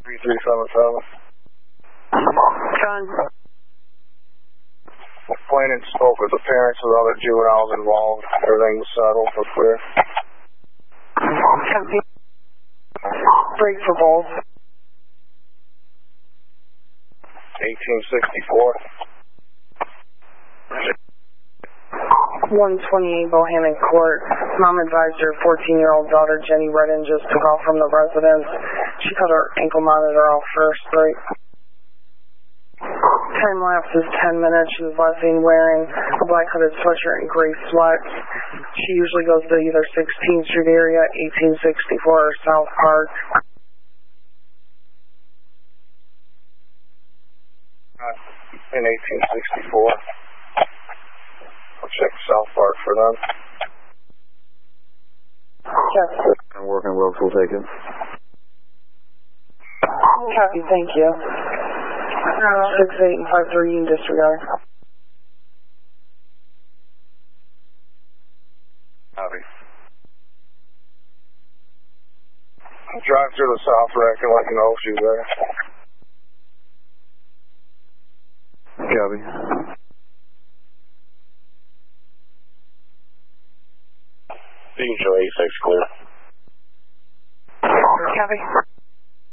3377. John. Plain and spoke with the parents of the other juveniles involved. Everything was settled for clear. Break for both. 1864. 128 Bohannon Court. Mom advised her 14-year-old daughter Jenny Redden just took off from the residence. She cut her ankle monitor off first break. Time lapse is 10 minutes. She was last seen wearing a black hooded sweatshirt and gray sweats. She usually goes to either 16th Street area, 1864, or South Park. In 1864. I'll check South Park for them. Yes. I'm working Wilkes will take it. Copy, thank you. 68 and 53, you can disregard. Copy. I'll drive through the South Wreck and let you know if she's there. Copy. Usually 86 clear. Copy.